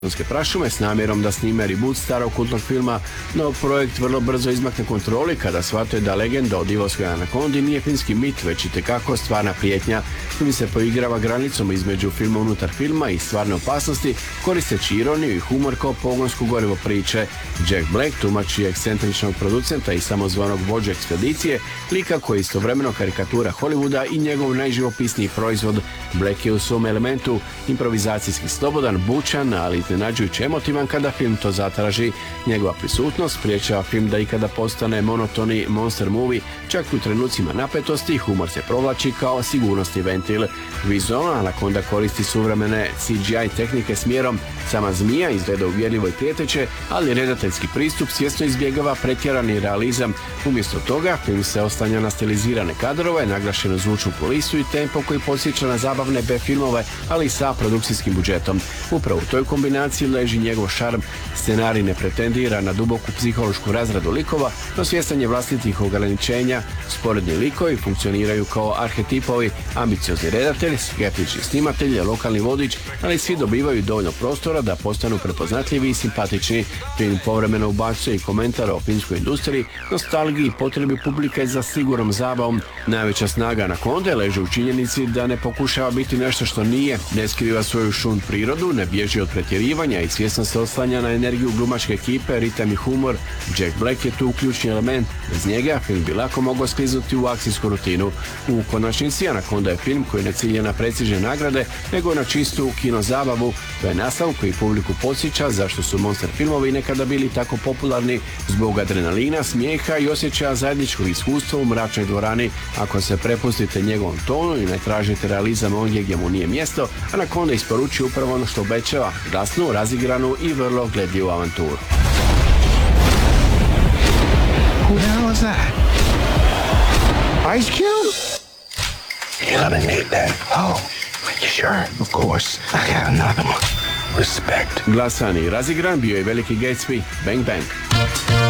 prašume s namjerom da snime reboot starog kultnog filma, no projekt vrlo brzo izmakne kontroli kada shvatuje da legenda o divovskoj anakondi nije filmski mit, već itekako stvarna prijetnja. Film se poigrava granicom između filma unutar filma i stvarne opasnosti, koristeći ironiju i humor kao pogonsko gorivo priče. Jack Black tumači ekscentričnog producenta i samozvanog vođe ekspedicije, lika koji je istovremeno karikatura Hollywooda i njegov najživopisniji proizvod. Black je u svom elementu improvizacijski slobodan, bučan, ali iznenađujuće emotivan kada film to zatraži. Njegova prisutnost spriječava film da ikada postane monotoni monster movie, čak u trenucima napetosti humor se provlači kao sigurnosni ventil. Vizualno Anaconda koristi suvremene CGI tehnike s mjerom. Sama zmija izgleda uvjerljivo i prijeteće, ali redateljski pristup svjesno izbjegava pretjerani realizam. Umjesto toga, film se oslanja na stilizirane kadrove, naglašenu zvučnu kulisu i tempo koji podsjeća na zabavne B-filmove, ali i sa produkcijskim budžetom. Upravo u toj kombinaciji leži njegov šarm. Scenarij ne pretendira na duboku psihološku razradu likova, no svjestan je vlastitih ograničenja. Sporedni likovi funkcioniraju kao arhetipovi, ambiciozni redatelj, skeptični snimatelj, lokalni vodič, ali svi dobivaju dovoljno prostora da postanu prepoznatljivi i simpatični. Film povremeno ubacuje i komentar o filmskoj industriji, nostalgiji i potrebi publike za sigurnom zabavom. Najveća snaga Anaconde leži u činjenici da ne pokušava biti nešto što nije, ne skriva svoju šund prirodu, ne bježi od pretjerivanja i svjesno se oslanja na energiju glumačke ekipe, ritam i humor. Jack Black je tu ključni element. Bez njega film bi lako mogao skliznuti u akcijsku rutinu. U konačnici Anaconda je film koji ne cilja na prestižne nagrade, nego na čistu kino zabavu. To je naslov koji publiku podsjeća zašto su monster filmovi nekada bili tako popularni, zbog adrenalina, smijeha i osjećaja zajedničkog iskustva u mračnoj dvorani. Ako se prepustite njegovom tonu i ne tražite realizam ondje gdje mu nije mjesto, Anaconda isporučuje upravo ono što obećava, glasnu, razigranu i vrlo gledljivu avanturu. Who the hell is that? Ice Cube? You're gonna need that. Oh, sure, of course. I got another one. Respect. Glasan i razigran bio je Veliki Gatsby, Bang Bang.